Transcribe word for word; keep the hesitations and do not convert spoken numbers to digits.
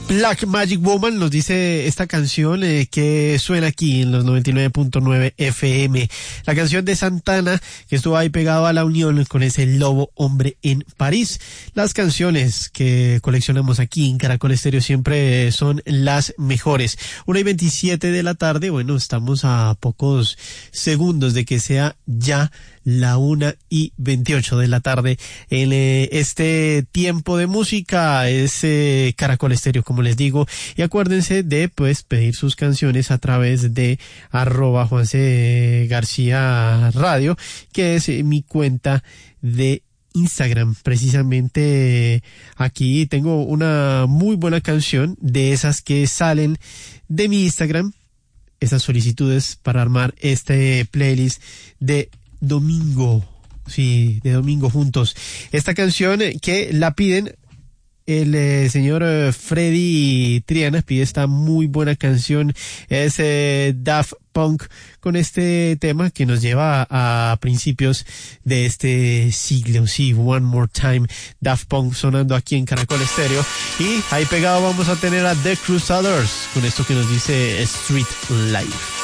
Black Magic Woman nos dice esta canción eh, que suena aquí en los noventa y nueve punto nueve F M. La canción de Santana que estuvo ahí pegado a la unión con ese Lobo Hombre en París. Las canciones que coleccionamos aquí en Caracol Estéreo siempre son las mejores. una y veintisiete de la tarde, bueno, estamos a pocos segundos de que sea ya la una y veintiocho de la tarde en eh, este tiempo de música. Es eh, Caracol Estéreo, como les digo, y acuérdense de pues pedir sus canciones a través de arroba Juanse García Radio, que es eh, mi cuenta de Instagram. Precisamente aquí tengo una muy buena canción de esas que salen de mi Instagram, esas solicitudes para armar este playlist de domingo, sí, de domingo juntos. Esta canción que la piden el eh, señor eh, Freddy Triana, pide esta muy buena canción, es eh, Daft Punk, con este tema que nos lleva a, a principios de este siglo, sí, One More Time, Daft Punk sonando aquí en Caracol Estéreo, y ahí pegado vamos a tener a The Crusaders, con esto que nos dice Street Life.